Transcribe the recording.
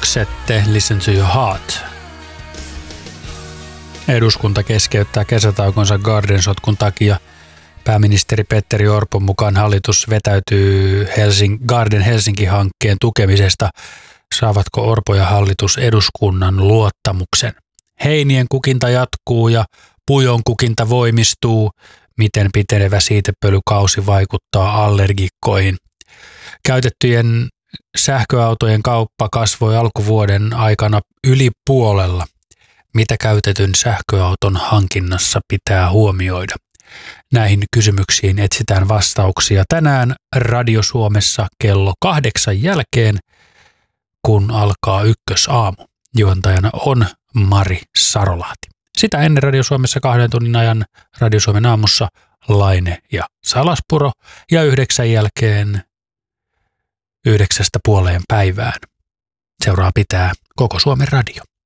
ajatukset, listen to your heart. Eduskunta keskeyttää kesätaukonsa Garden-sotkun takia. Pääministeri Petteri Orpon mukaan hallitus vetäytyy Garden Helsinki-hankkeen tukemisesta. Saavatko Orpo ja hallitus eduskunnan luottamuksen? Heinien kukinta jatkuu ja pujon kukinta voimistuu. Miten pitenevä siitepölykausi vaikuttaa allergikkoihin? Käytettyjen sähköautojen kauppa kasvoi alkuvuoden aikana yli puolella. Mitä käytetyn sähköauton hankinnassa pitää huomioida? Näihin kysymyksiin etsitään vastauksia tänään Radio Suomessa kello 8 jälkeen, kun alkaa Ykkösaamu. Juontajana on Mari Sarolahti. Sitä ennen Radio Suomessa 2 tunnin ajan Radio Suomen aamussa Laine ja Salaspuro ja 9 jälkeen 9:00 puoleen päivään. Seuraa pitää Koko Suomen Radio.